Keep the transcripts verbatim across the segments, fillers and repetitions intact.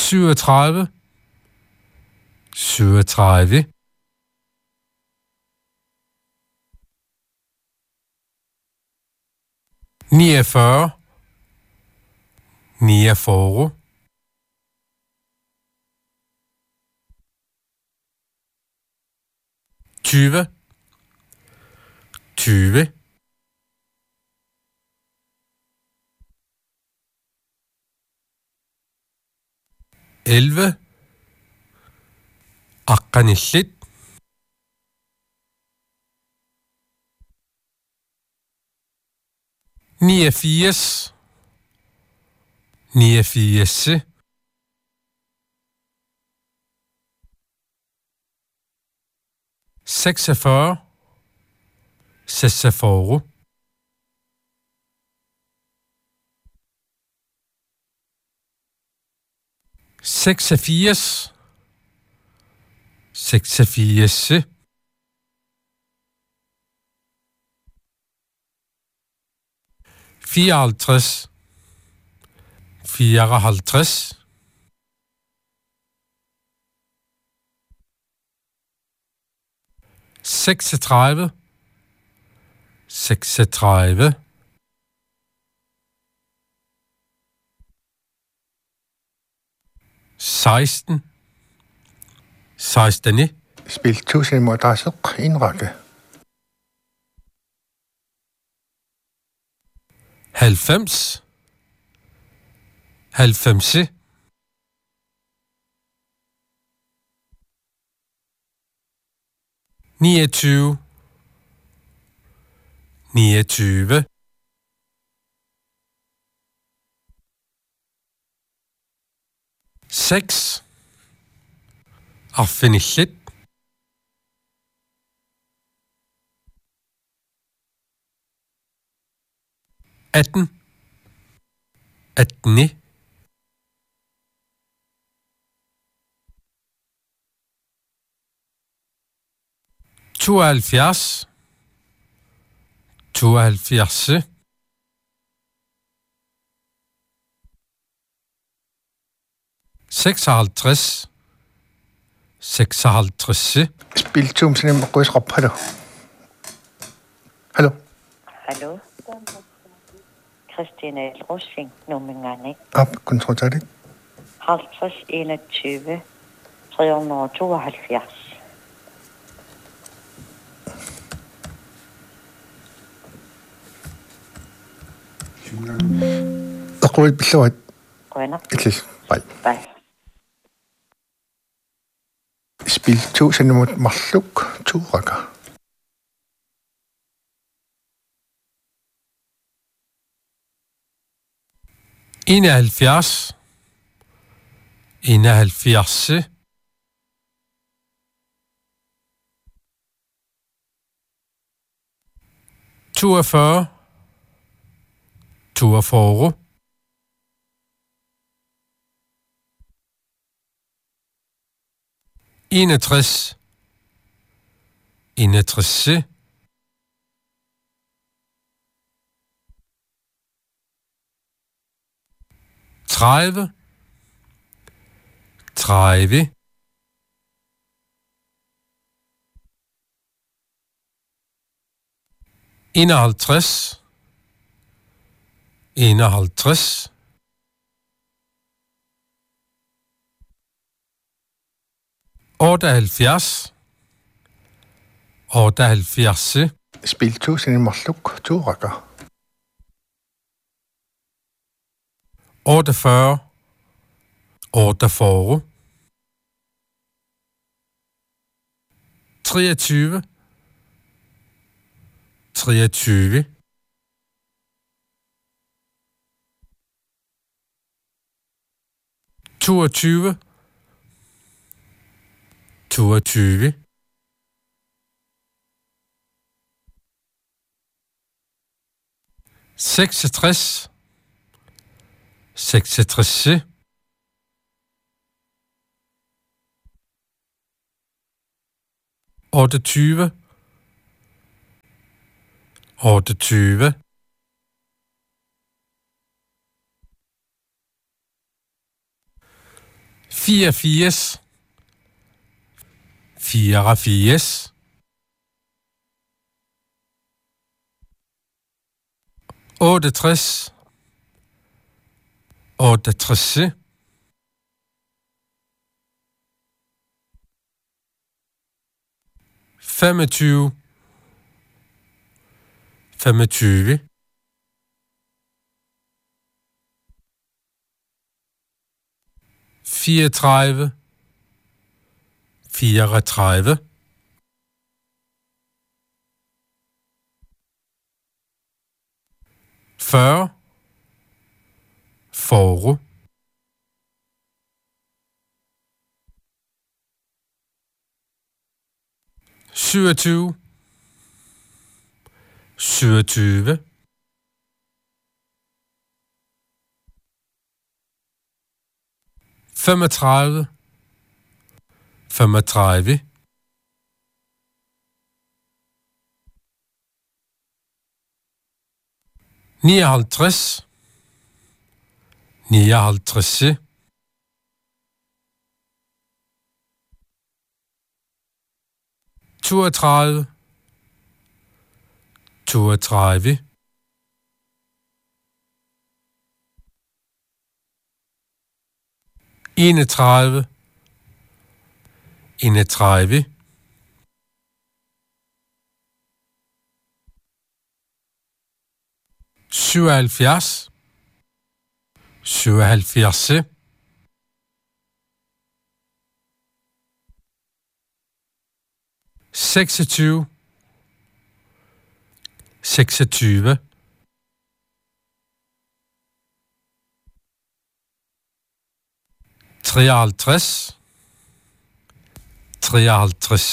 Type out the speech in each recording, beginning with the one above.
syvogtredive, syvogtredive, niogfyrre, niogfyrre, tyve, tyve, elleve, aqqanillit, niogfirs, niogfirs, seksogfyrre, seksogfyrre, seksogfirs, seksogfirs, fireoghalvtreds, fireoghalvtreds, seksogtredive, seksogtredive, seksten, seksten, Spil tusind mod dasuk indrække. halvfems, halvfems, niogtyve, niogtyve, seks, affinillit, atten, atteni, tooghalvfjerds, tooghalvfjerds, seksoghalvtreds, seksoghalvtreds, Spil tusind mod røs rapado. Hallo. Hallo. Christine Rosing, nummerne. Op, kontrol det. halvtreds, enogtyve, tre hundrede og tooghalvfjerds. Aqul billawat. Bueno. Itlis. Bye. Bye. Spil tusind mod malluk turaka. enoghalvfjerds, enoghalvfjerds, toogfyrre, toogfyrre, enogtres, enogtres, tredive, tredive, enoghalvtreds, enoghalvtreds, otteoghalvfjerds, otteoghalvfjerds, Spil tusind malluk turaka. otteogfyrre, otteogfyrre, treogtyve, treogtyve, toogtyve, toogtyve, seksogtres, seksogtres, otteogtyve, otteogtyve, fireogfirs, fireogfirs, otteogtres, otteogtres, femogtyve, femogtyve, fireogtredive, fireogtredive, fyrre, fyrre, syvogtyve, syvogtyve, femogtredive, femogtredive, nioghalvtreds, nioghalvtreds, toogtredive, toogtredive, enogtredive, enogtredive, syvoghalvfjerds, syvoghalvfjerds, seksogtyve, seksogtyve, treoghalvtreds, treoghalvtreds,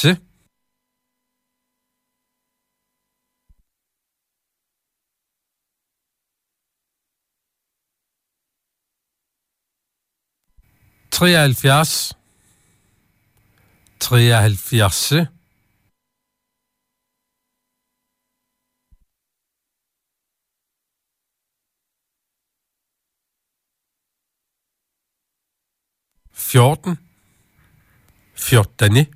treoghalvfjerds, treoghalvfjerds, fjorten, fjorten,